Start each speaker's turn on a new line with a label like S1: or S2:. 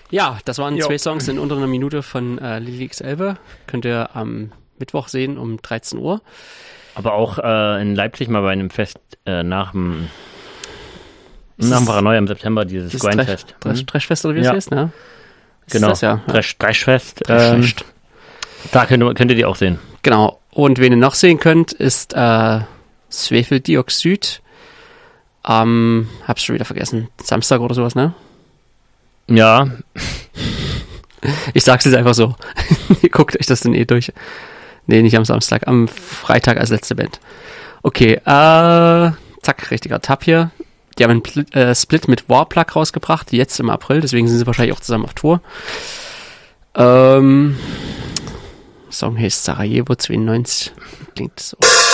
S1: Ja, das waren 2 Songs in unter einer Minute von Lily X Elbe. Könnt ihr am Mittwoch sehen um 13 Uhr.
S2: Aber auch in Leipzig mal bei einem Fest nach dem Paranoia im September, dieses Grindfest.
S1: Trashfest oder wie es heißt, ne?
S2: Genau,
S1: das, ja.
S2: Trashfest. Da könnt ihr die auch sehen.
S1: Genau. Und wen ihr noch sehen könnt, ist Schwefeldioxid. Hab's schon wieder vergessen. Samstag oder sowas, ne?
S2: Ja.
S1: Ich sag's jetzt einfach so. Ihr guckt euch das dann durch. Nee, nicht am Samstag, am Freitag als letzte Band. Okay, zack, richtiger Tab hier. Die haben einen Split mit Warplug rausgebracht, jetzt im April, deswegen sind sie wahrscheinlich auch zusammen auf Tour. Song heißt Sarajevo 92, klingt so.